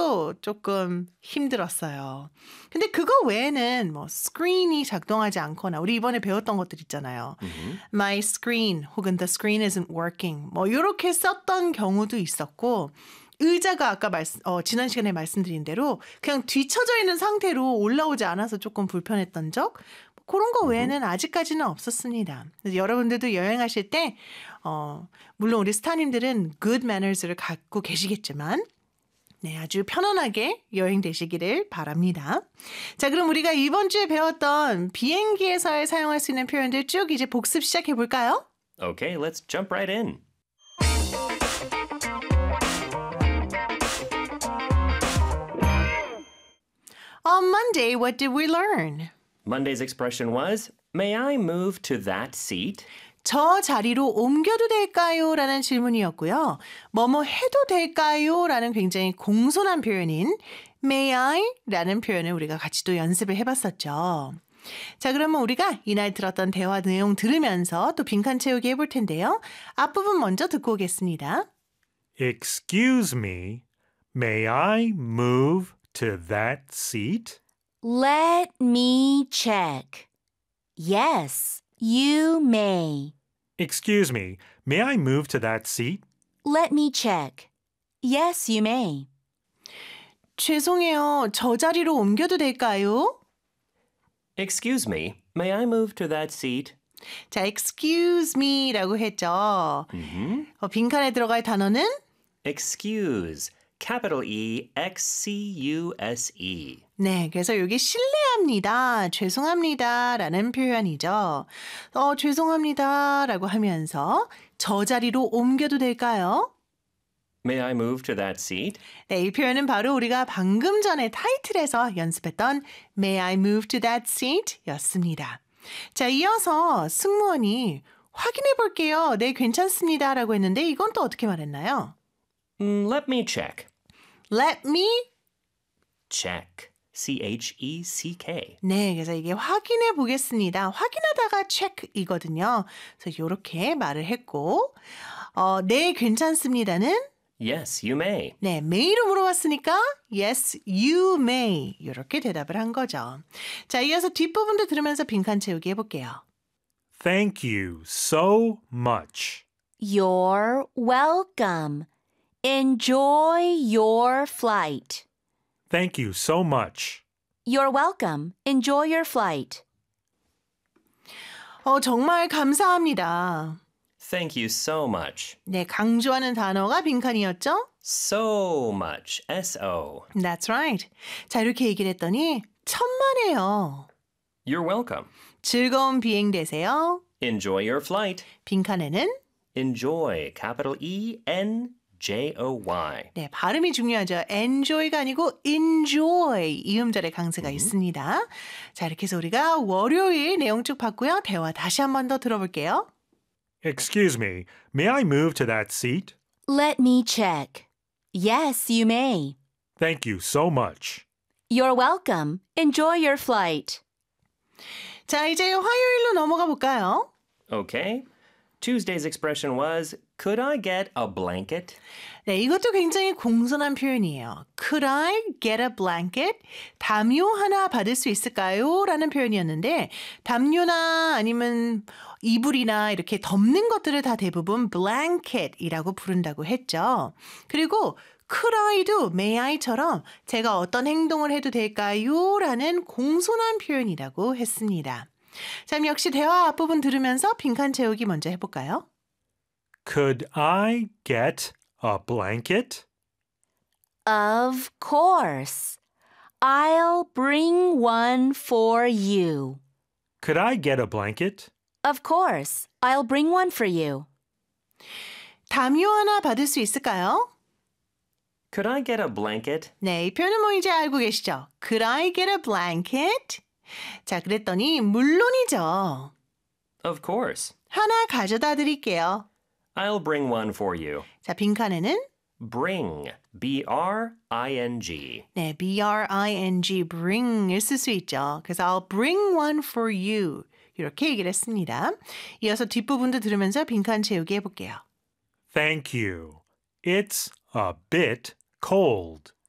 때도 조금 힘들었어요. 근데 그거 외에는 뭐 screen이 작동하지 않거나 우리 이번에 배웠던 것들 있잖아요. My screen 혹은 the screen isn't working 뭐 이렇게 썼던 경우도 있었고 의자가 아까 지난 시간에 말씀드린 대로 그냥 뒤쳐져 있는 상태로 올라오지 않아서 조금 불편했던 적 그런 거 외에는 아직까지는 없었습니다. 그래서 여러분들도 여행하실 때 물론 우리 스타님들은 good manners를 갖고 계시겠지만 네, 아주 편안하게 여행 되시기를 바랍니다. 자, 그럼 우리가 이번 주에 배웠던 비행기에서 사용할 수 있는 표현들 쭉 이제 복습 시작해 볼까요? Okay, let's jump right in. On Monday, what did we learn? Monday's expression was, may I move to that seat? 저 자리로 옮겨도 될까요? 라는 질문이었고요. 뭐뭐 해도 될까요? 라는 굉장히 공손한 표현인 may I? 라는 표현을 우리가 같이 또 연습을 해봤었죠. 자, 그러면 우리가 이날 들었던 대화 내용 들으면서 또 빈칸 채우기 해볼 텐데요. 앞부분 먼저 듣고 오겠습니다. Excuse me, may I move to that seat? Let me check. Yes, you may. Excuse me, may I move to that seat? Let me check. Yes, you may. 죄송해요. 저 자리로 옮겨도 될까요? Excuse me, may I move to that seat? 자, excuse me라고 했죠. 빈칸에 들어갈 단어는 Excuse, capital E, X-C-U-S-E. 네, 그래서 이게 실례합니다, 죄송합니다 라는 표현이죠. 죄송합니다 라고 하면서 저 자리로 옮겨도 될까요? May I move to that seat? 네, 이 표현은 바로 우리가 방금 전에 타이틀에서 연습했던 May I move to that seat? 였습니다. 자, 이어서 승무원이 확인해 볼게요. 네, 괜찮습니다 라고 했는데 이건 또 어떻게 말했나요? Let me check. Let me Check. C-H-E-C-K. 네, 그래서 이게 확인해 보겠습니다. 확인하다가 check이거든요. 그래서 이렇게 말을 했고 네, 괜찮습니다는 Yes, you may. 네, may로 물어봤으니까 yes, you may 이렇게 대답을 한 거죠. 자, 이어서 뒷부분도 들으면서 빈칸 채우기 해볼게요. Thank you so much. You're welcome. Enjoy your flight. Thank you so much. You're welcome. Enjoy your flight. 정말 감사합니다. Thank you so much. 네, 강조하는 단어가 빈칸이었죠? So much. S-O. That's right. 자, 이렇게 얘기를 했더니 천만에요. You're welcome. 즐거운 비행 되세요. Enjoy your flight. 빈칸에는 Enjoy. Capital E-N-J-O-Y. 네, 발음이 중요하죠. enjoy가 아니고 enjoy 이 음절의 강세가 있습니다. 자, 이렇게 해서 우리가 월요일 내용 쭉 봤고요. 대화 다시 한 번 더 들어볼게요. Excuse me, may I move to that seat? Let me check. Yes, you may. Thank you so much. You're welcome. Enjoy your flight. 자, 이제 화요일로 넘어가 볼까요? Okay. Tuesday's expression was, could I get a blanket? 네, 이것도 굉장히 공손한 표현이에요. Could I get a blanket? 담요 하나 받을 수 있을까요? 라는 표현이었는데 담요나 아니면 이불이나 이렇게 덮는 것들을 다 대부분 blanket이라고 부른다고 했죠. 그리고 could I도 may I처럼 제가 어떤 행동을 해도 될까요? 라는 공손한 표현이라고 했습니다. 자, 그럼 역시 대화 앞부분 들으면서 빈칸 채우기 먼저 해볼까요? Could I get a blanket? Of course. I'll bring one for you. Could I get a blanket? Of course. I'll bring one for you. 담요 하나 받을 수 있을까요? Could I get a blanket? 네, 이 표현은 뭐 이제 알고 계시죠? Could I get a blanket? 자, 그랬더니 물론이죠. Of course. 하나 가져다 드릴게요. I'll bring one for you. 자, 빈칸에는 Bring. B-R-I-N-G. 네, B-R-I-N-G, bring을 쓸 수 있죠. 그래서 I'll bring one for you. 이렇게 얘기를 했습니다. 이어서 뒷부분도 들으면서 빈칸 채우기 해볼게요. Thank you. It's a bit cold.